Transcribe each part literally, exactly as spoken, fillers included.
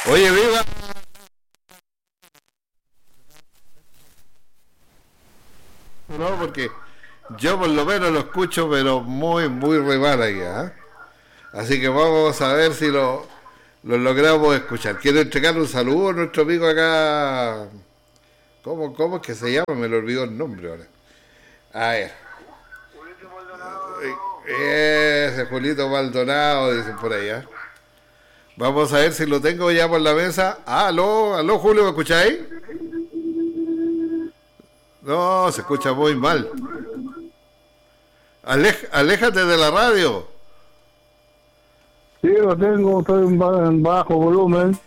Oye, viva. No, porque yo por lo menos lo escucho, pero muy, muy re mal aquí, ¿eh? Así que vamos a ver si lo, lo logramos escuchar. Quiero entregar un saludo a nuestro amigo acá. ¿Cómo, cómo es que se llama? Me lo olvidó el nombre ahora. A ver. Ese Julito Maldonado, dicen por ahí, ¿eh? Vamos a ver si lo tengo ya por la mesa. Ah, aló, aló Julio, ¿me escucháis? No, se escucha muy mal. Alej, aléjate de la radio. Sí, lo tengo, estoy en, ba en bajo volumen.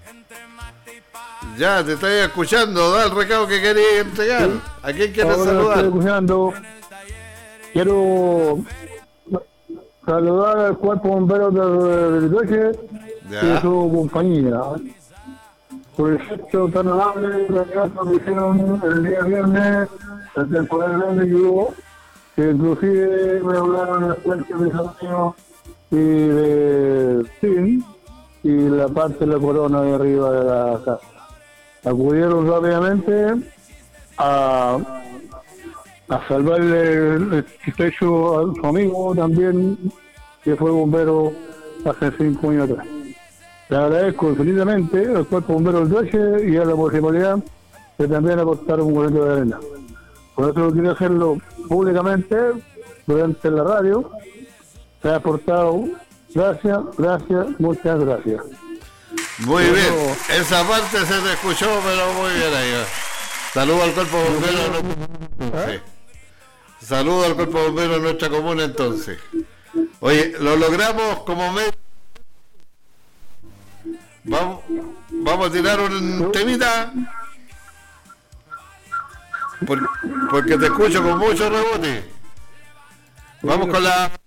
Ya, te estoy escuchando. Da el recado que querías entregar. Sí. ¿A quién quieres Ahora saludar? estoy escuchando. Quiero saludar al cuerpo bombero del Duque y de su compañía. Por el gesto tan amable que hicieron el día viernes, el temporal grande que hubo, que inclusive me hablaron de fuerza de San y de Sin y la parte de la corona de arriba de la casa. Acudieron rápidamente a, a salvarle el techo a su amigo también, que fue bombero hace cinco años atrás. Le agradezco infinitamente al cuerpo bombero del Dueche y a la municipalidad que también aportaron un granito de arena. Por eso quiero hacerlo públicamente durante la radio. Se ha aportado. Gracias, gracias, muchas gracias. Muy pero, bien, esa parte se te escuchó, pero muy bien ahí. Saludo al cuerpo bombero. ¿Eh? Sí. Saludo al cuerpo bombero de nuestra comuna entonces. Oye, lo logramos como medio. Vamos, vamos a tirar un temita. Por, porque te escucho con mucho rebote. Vamos con la